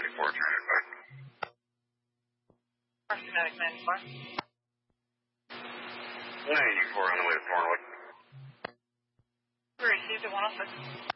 94, turn it back. Kinetic 94. 94 on the way to Thornwood. We received at 106.